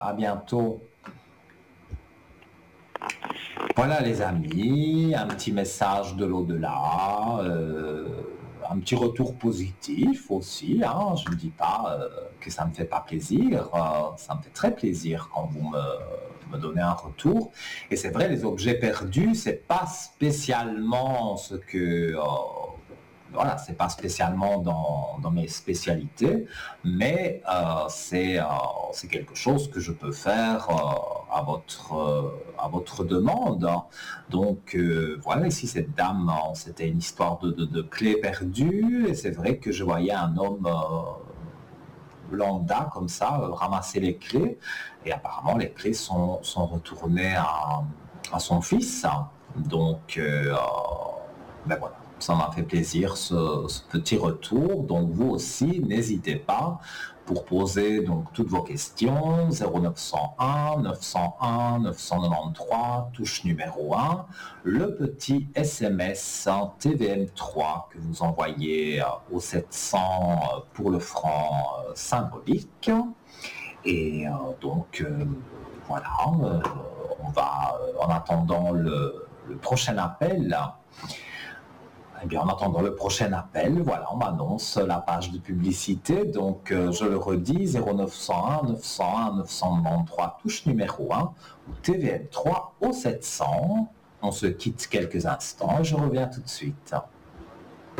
À bientôt. Voilà les amis, un petit message de l'au-delà, un petit retour positif aussi, hein. Je ne dis pas que ça ne me fait pas plaisir, ça me fait très plaisir quand vous me donnez un retour. Et c'est vrai, les objets perdus, c'est pas spécialement ce que... voilà, c'est pas spécialement dans mes spécialités, mais c'est quelque chose que je peux faire à votre demande. Donc voilà, ici cette dame, c'était une histoire de clés perdues, et c'est vrai que je voyais un homme lambda comme ça ramasser les clés, et apparemment les clés sont retournées à son fils. Donc ben voilà, ça m'a fait plaisir ce petit retour. Donc vous aussi, n'hésitez pas pour poser donc toutes vos questions. 0901 901 993, touche numéro 1. Le petit SMS TVM3 que vous envoyez au 700 pour le franc symbolique. Et donc voilà, on va en attendant le prochain appel. Eh bien, en attendant le prochain appel, voilà, on m'annonce la page de publicité. Donc, je le redis, 0901 901 993, touche numéro 1, ou TVM3 au 700. On se quitte quelques instants et je reviens tout de suite.